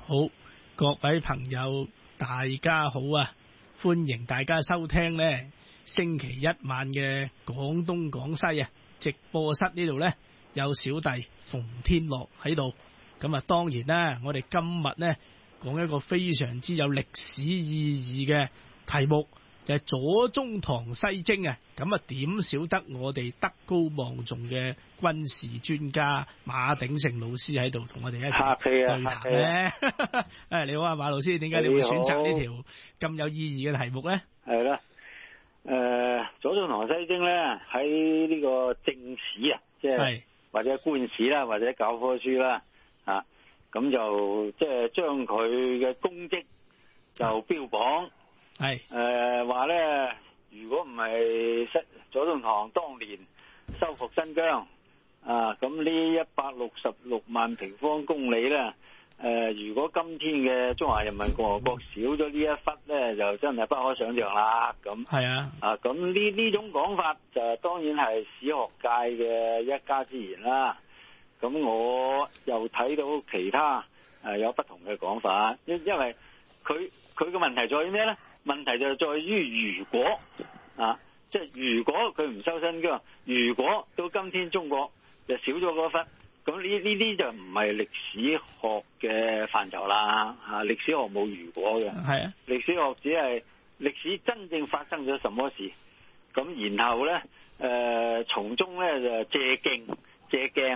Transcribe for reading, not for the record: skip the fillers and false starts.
好，各位朋友大家好啊，歡迎大家收聽呢星期一晚嘅廣東廣西啊直播室。呢度呢有小弟馮天樂喺度，咁啊當然啦，我哋今日呢講一個非常之有歷史意義嘅題目，就係左宗棠西征啊！咁啊點少得我哋德高望重嘅軍事專家馬鼎盛老師喺度同我哋一齊對談咧。誒，你好啊，馬老師，點解你會選擇呢條咁有意義嘅題目咧？ 係啦，左宗棠西征咧喺呢個正史啊，即係或者官史啦，或者教科書啦，啊，咁就即係將佢嘅功績就標榜。係話咧，如果唔係左宗棠當年收復新疆啊，咁呢166萬平方公里咧，如果今天嘅中華人民共和國少咗呢一忽咧，就真係不可想象啦。咁係啊，咁呢種講法就當然係史學界嘅一家之言啦。咁我又睇到其他有不同嘅講法，因為佢嘅問題在於咩咧？問題就在於如果啊，即係如果佢唔收新疆，如果到今天中國就少咗嗰忽，咁呢啲就唔係歷史學嘅範疇啦。歷史學冇如果嘅，係啊，歷史學只係歷史真正發生咗什麼事，咁然後咧從中咧就借鏡。